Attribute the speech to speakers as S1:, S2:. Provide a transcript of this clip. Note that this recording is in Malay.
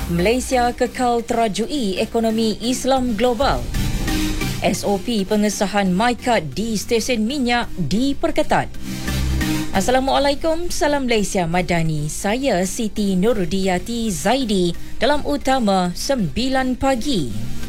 S1: Malaysia kekal terajui ekonomi Islam global. SOP pengesahan MyCard di stesen minyak diperketat. Assalamualaikum, salam Malaysia Madani. Saya Siti Nurudiyati Zaidi dalam Utama 9 Pagi.